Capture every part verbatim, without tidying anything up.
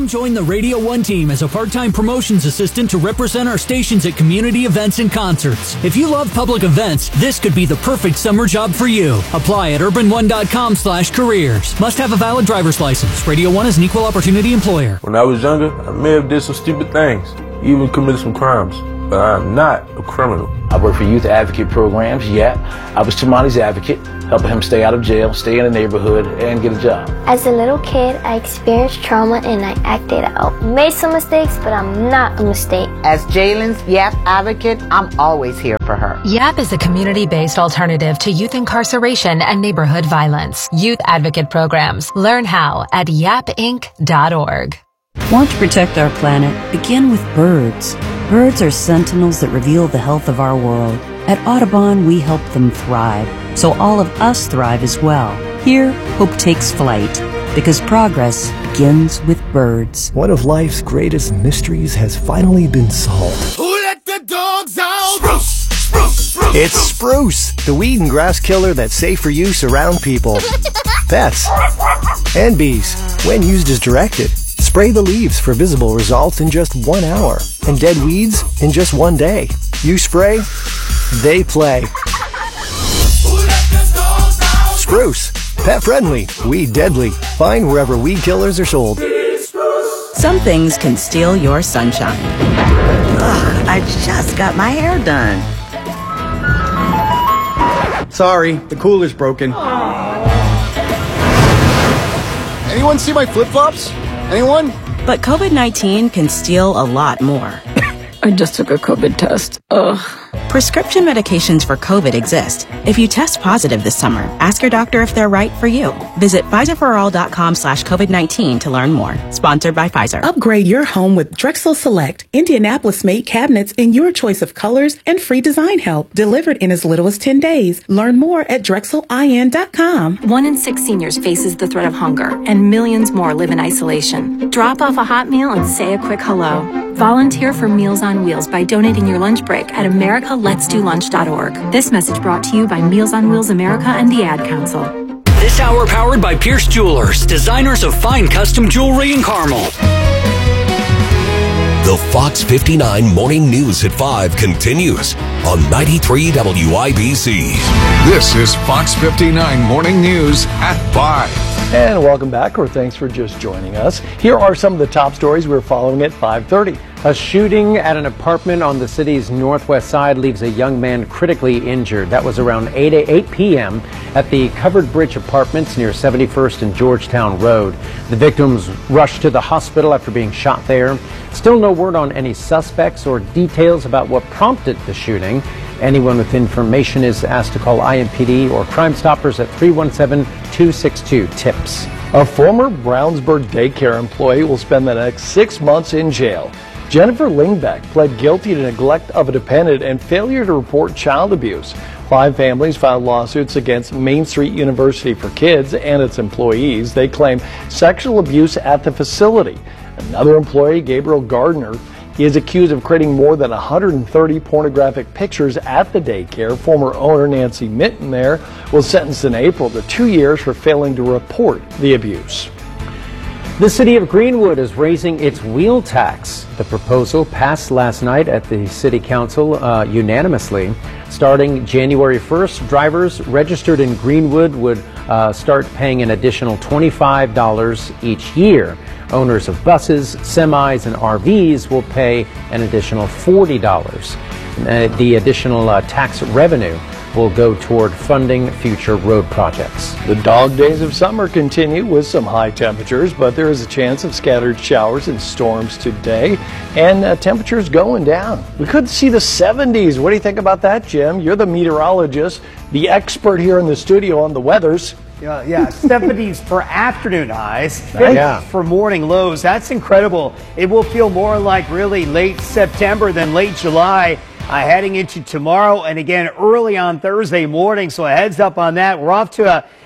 Come join the Radio one team as a part-time promotions assistant to represent our stations at community events and concerts. If you love public events, this could be the perfect summer job for you. Apply at urban one dot com slash careers. Must have a valid driver's license. Radio one is an equal opportunity employer. When I was younger, I may have did some stupid things, even committed some crimes, but I'm not a criminal. I work for youth advocate programs, yeah. I was Tamani's advocate, helping him stay out of jail, stay in the neighborhood, and get a job. As a little kid, I experienced trauma and I acted out. Made some mistakes, but I'm not a mistake. As Jalen's YAP advocate, I'm always here for her. YAP is a community-based alternative to youth incarceration and neighborhood violence. Youth advocate programs. Learn how at yap inc dot org. Want to protect our planet? Begin with birds. Birds are sentinels that reveal the health of our world. At Audubon, we help them thrive, so all of us thrive as well. Here, hope takes flight, because progress begins with birds. One of life's greatest mysteries has finally been solved. Who let the dogs out? Spruce, spruce, spruce, it's Spruce, the weed and grass killer that's safe for use around people, pets, and bees, when used as directed. Spray the leaves for visible results in just one hour, and dead weeds in just one day. You spray, they play. Spruce, pet friendly, weed deadly. Find wherever weed killers are sold. Some things can steal your sunshine. Ugh, I just got my hair done. Sorry, the cooler's broken. Anyone see my flip-flops? Anyone? But COVID nineteen can steal a lot more. I just took a COVID test. Ugh. Prescription medications for COVID exist. If you test positive this summer, ask your doctor if they're right for you. Visit Pfizer for all dot com slash COVID nineteen to learn more. Sponsored by Pfizer. Upgrade your home with Drexel Select, Indianapolis-made cabinets in your choice of colors and free design help. Delivered in as little as ten days. Learn more at drexel I N dot com. One in six seniors faces the threat of hunger, and millions more live in isolation. Drop off a hot meal and say a quick hello. Volunteer for Meals on Wheels by donating your lunch break at america lets do lunch dot org. This message brought to you by Meals on Wheels America and the Ad Council. This hour powered by Pierce Jewelers, designers of fine custom jewelry in Carmel. The Fox fifty-nine Morning News at five continues on ninety-three W I B C. This is Fox fifty-nine Morning News at five. And welcome back, or thanks for just joining us. Here are some of the top stories we're following at five thirty. A shooting at an apartment on the city's northwest side leaves a young man critically injured. That was around eight p m at the Covered Bridge Apartments near seventy-first and Georgetown Road. The victims rushed to the hospital after being shot there. Still no word on any suspects or details about what prompted the shooting. Anyone with information is asked to call I M P D or Crime Stoppers at three one seven, two six two, TIPS. A former Brownsburg daycare employee will spend the next six months in jail. Jennifer Lingbeck pled guilty to neglect of a dependent and failure to report child abuse. Five families filed lawsuits against Main Street University for Kids and its employees. They claim sexual abuse at the facility. Another employee, Gabriel Gardner, is accused of creating more than one hundred thirty pornographic pictures at the daycare. Former owner Nancy Minton there was sentenced in April to two years for failing to report the abuse. The city of Greenwood is raising its wheel tax. The proposal passed last night at the city council uh, unanimously. Starting January first, drivers registered in Greenwood would uh, start paying an additional twenty-five dollars each year. Owners of buses, semis, and R Vs will pay an additional forty dollars. Uh, the additional uh, tax revenue will go toward funding future road projects. The dog days of summer continue with some high temperatures, but there is a chance of scattered showers and storms today, and uh, temperatures going down. We could see the seventies. What do you think about that, Jim? You're the meteorologist, the expert here in the studio on the weathers. Yeah, yeah, seventies for afternoon highs, yeah. for morning lows. That's incredible. It will feel more like really late September than late July. Uh, heading into tomorrow and again early on Thursday morning, so a heads up on that. We're off to a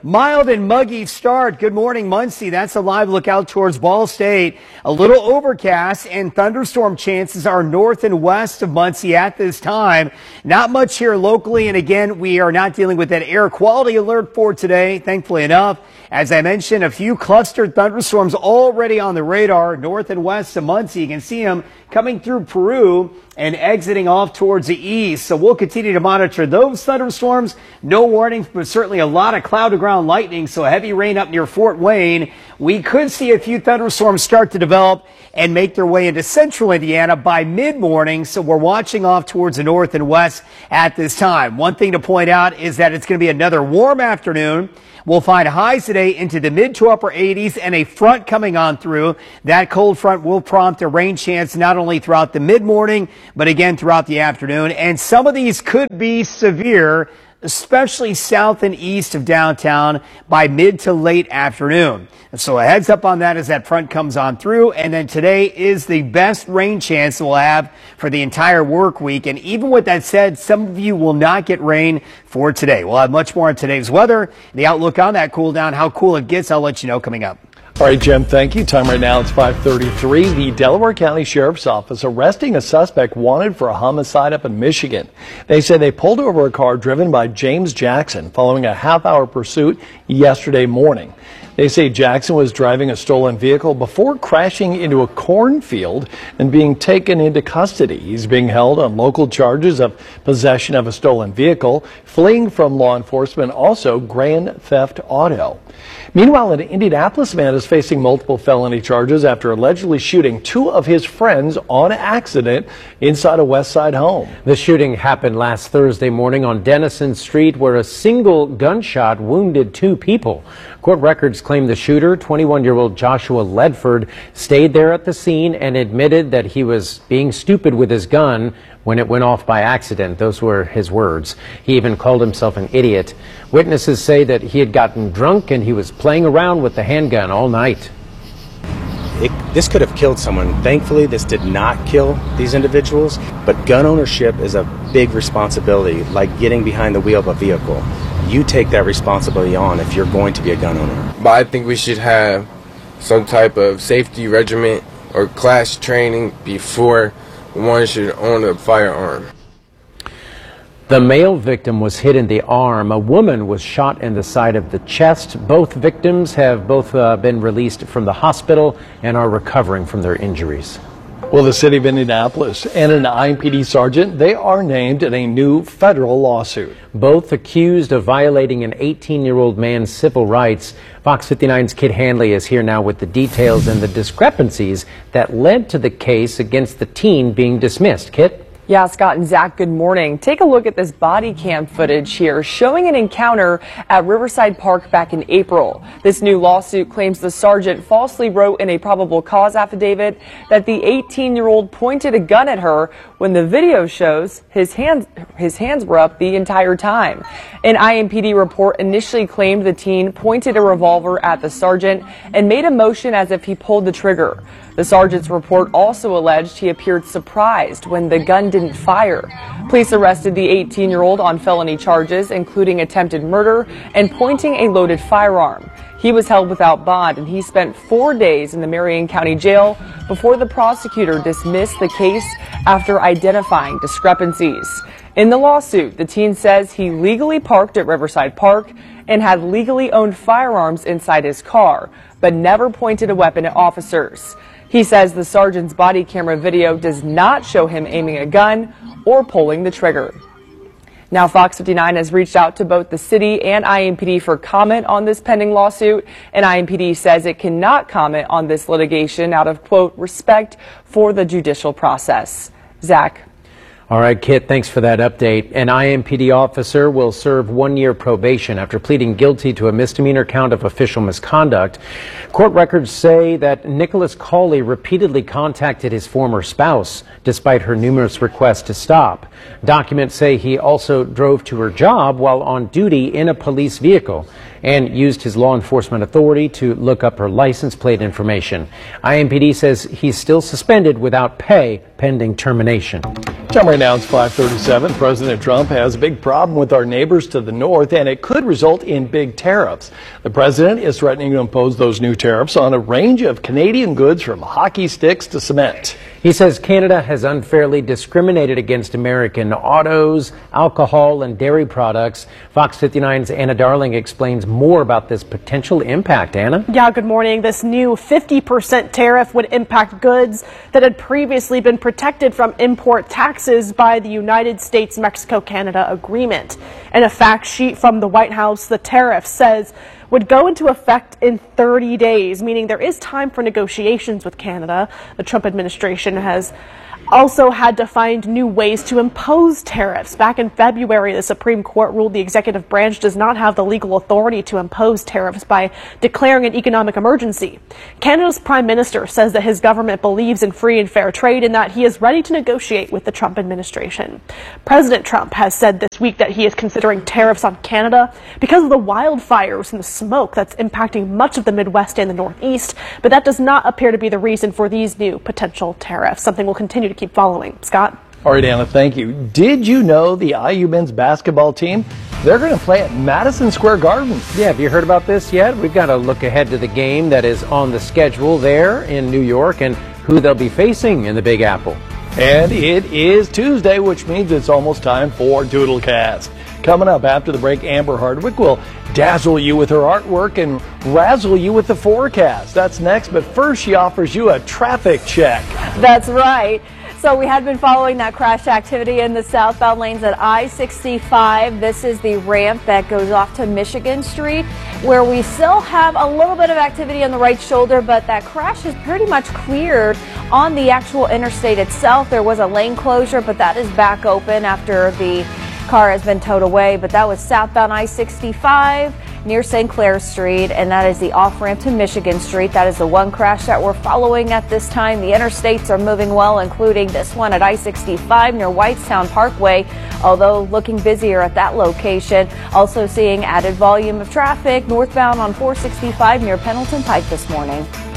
Mild and muggy start. Good morning, Muncie. That's a live look out towards Ball State. A little overcast and thunderstorm chances are north and west of Muncie at this time. Not much here locally. And again, we are not dealing with that air quality alert for today, thankfully enough. As I mentioned, a few clustered thunderstorms already on the radar north and west of Muncie. You can see them coming through Peru and exiting off towards the east. So we'll continue to monitor those thunderstorms. No warning, but certainly a lot of cloud to ground lightning. So heavy rain up near Fort Wayne. We could see a few thunderstorms start to develop and make their way into central Indiana by mid-morning. So we're watching off towards the north and west at this time. One thing to point out is that it's going to be another warm afternoon. We'll find highs today into the mid to upper eighties and a front coming on through. That cold front will prompt a rain chance not only throughout the mid-morning, but again throughout the afternoon. And some of these could be severe, especially south and east of downtown by mid to late afternoon. So a heads up on that as that front comes on through. And then today is the best rain chance we'll have for the entire work week. And even with that said, some of you will not get rain for today. We'll have much more on today's weather, the outlook on that cool down, how cool it gets. I'll let you know coming up. All right, Jim, thank you. Time right now, it's five thirty-three. The Delaware County Sheriff's Office arresting a suspect wanted for a homicide up in Michigan. They say they pulled over a car driven by James Jackson following a half-hour pursuit yesterday morning. They say Jackson was driving a stolen vehicle before crashing into a cornfield and being taken into custody. He's being held on local charges of possession of a stolen vehicle, fleeing from law enforcement, also grand theft auto. Meanwhile, an Indianapolis man is facing multiple felony charges after allegedly shooting two of his friends on accident inside a West Side home. The shooting happened last Thursday morning on Denison Street, where a single gunshot wounded two people. Court records claim the shooter, twenty-one-year-old Joshua Ledford, stayed there at the scene and admitted that he was being stupid with his gun when it went off by accident. Those were his words. He even called himself an idiot. Witnesses say that he had gotten drunk and he was playing around with the handgun all night. It, this could have killed someone. Thankfully, this did not kill these individuals, but gun ownership is a big responsibility, like getting behind the wheel of a vehicle. You take that responsibility on if you're going to be a gun owner. But I think we should have some type of safety regiment or class training before one should own a firearm. The male victim was hit in the arm. A woman was shot in the side of the chest. Both victims have both uh, been released from the hospital and are recovering from their injuries. Well, the city of Indianapolis and an I M P D sergeant, they are named in a new federal lawsuit. Both accused of violating an eighteen-year-old man's civil rights. Fox fifty-nine's Kit Handley is here now with the details and the discrepancies that led to the case against the teen being dismissed. Kit? Yeah, Scott and Zach, good morning. Take a look at this body cam footage here showing an encounter at Riverside Park back in April. This new lawsuit claims the sergeant falsely wrote in a probable cause affidavit that the eighteen-year-old pointed a gun at her when the video shows his hands, his hands were up the entire time. An I M P D report initially claimed the teen pointed a revolver at the sergeant and made a motion as if he pulled the trigger. The sergeant's report also alleged he appeared surprised when the gun didn't fire. Police arrested the eighteen-year-old on felony charges, including attempted murder and pointing a loaded firearm. He was held without bond, and he spent four days in the Marion County Jail before the prosecutor dismissed the case after identifying discrepancies. In the lawsuit, the teen says he legally parked at Riverside Park and had legally owned firearms inside his car, but never pointed a weapon at officers. He says the sergeant's body camera video does not show him aiming a gun or pulling the trigger. Now, Fox fifty-nine has reached out to both the city and I M P D for comment on this pending lawsuit, and I M P D says it cannot comment on this litigation out of, quote, respect for the judicial process. Zach. All right, Kit, thanks for that update. An I M P D officer will serve one year probation after pleading guilty to a misdemeanor count of official misconduct. Court records say that Nicholas Cawley repeatedly contacted his former spouse despite her numerous requests to stop. Documents say he also drove to her job while on duty in a police vehicle. and used his law enforcement authority to look up her license plate information. I M P D says he's still suspended without pay pending termination. Time right now, it's five thirty-seven. President Trump has a big problem with our neighbors to the north, and it could result in big tariffs. The president is threatening to impose those new tariffs on a range of Canadian goods from hockey sticks to cement. He says Canada has unfairly discriminated against American autos, alcohol, and dairy products. Fox fifty-nine's Anna Darling explains more about this potential impact. Anna? Yeah, good morning. This new fifty percent tariff would impact goods that had previously been protected from import taxes by the United States-Mexico-Canada agreement. In a fact sheet from the White House, the tariff says would go into effect in thirty days, meaning there is time for negotiations with Canada. The Trump administration has also had to find new ways to impose tariffs. Back in February, the Supreme Court ruled the executive branch does not have the legal authority to impose tariffs by declaring an economic emergency. Canada's Prime Minister says that his government believes in free and fair trade and that he is ready to negotiate with the Trump administration. President Trump has said this week that he is considering tariffs on Canada because of the wildfires and the smoke that's impacting much of the Midwest and the Northeast, but that does not appear to be the reason for these new potential tariffs, something we'll continue to keep following. Scott? All right, Anna, thank you. Did you know the I U men's basketball team, they're going to play at Madison Square Garden? Yeah, have you heard about this yet? We've got to look ahead to the game that is on the schedule there in New York and who they'll be facing in the Big Apple. And it is Tuesday, which means it's almost time for Doodlecast. Coming up after the break, Amber Hardwick will dazzle you with her artwork and razzle you with the forecast. That's next, but first she offers you a traffic check. That's right. So we had been following that crash activity in the southbound lanes at I sixty-five. This is the ramp that goes off to Michigan Street, where we still have a little bit of activity on the right shoulder, but that crash is pretty much cleared on the actual interstate itself. There was a lane closure, but that is back open after the car has been towed away. But that was southbound I sixty-five near Saint Clair Street, and that is the off-ramp to Michigan Street. That is the one crash that we're following at this time. The interstates are moving well, including this one at I sixty-five near Whitestown Parkway, although looking busier at that location. Also seeing added volume of traffic northbound on four sixty-five near Pendleton Pike this morning.